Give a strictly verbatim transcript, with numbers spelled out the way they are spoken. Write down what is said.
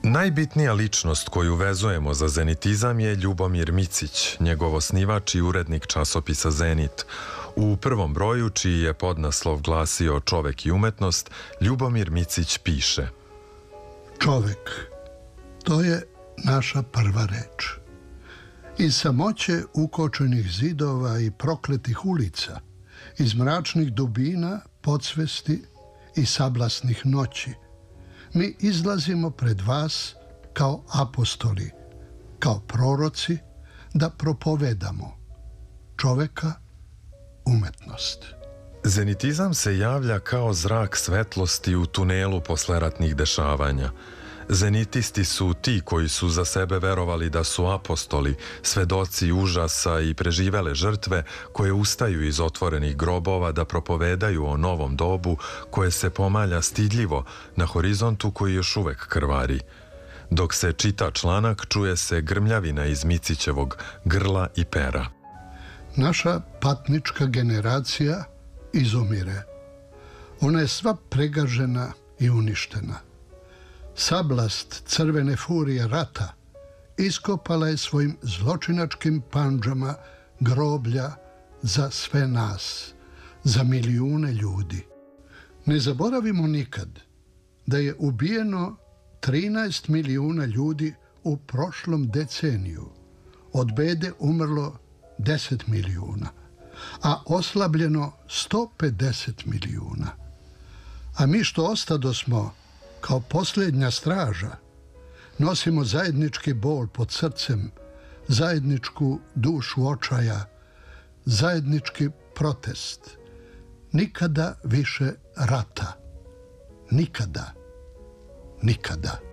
Najbitnija ličnost koju vezujemo za zenitizam je Ljubomir Micić, njegov osnivač i urednik časopisa Zenit. U prvom broju, čiji je podnaslov glasio Čovek i umetnost, Ljubomir Micić piše: Čovek, to je naša prva reč. Iz samoće ukočenih zidova i prokletih ulica, iz mračnih dubina, podsvesti i sablasnih noći, mi izlazimo pred vas kao apostoli, kao proroci, da propovedamo čoveka, umetnost. Zenitizam se javlja kao zrak svetlosti u tunelu posleratnih dešavanja. Zenitisti su ti koji su za sebe verovali da su apostoli, svedoci užasa i preživele žrtve koje ustaju iz otvorenih grobova da propovedaju o novom dobu koje se pomalja stidljivo na horizontu koji još uvek krvari. Dok se čita članak, čuje se grmljavina iz Micićevog grla i pera. Naša patnička generacija izumire. Ona je sva pregažena i uništena. Sablast crvene furije rata iskopala je svojim zločinačkim pandžama groblja za sve nas, za milijune ljudi. Ne zaboravimo nikad da je ubijeno trinaest milijuna ljudi u prošlom deceniju. Od bede umrlo deset milijuna, a oslabljeno sto pedeset milijuna. A mi što ostadosmo kao posljednja straža, nosimo zajednički bol pod srcem, zajedničku dušu očaja, zajednički protest. Nikada više rata. Nikada. Nikada.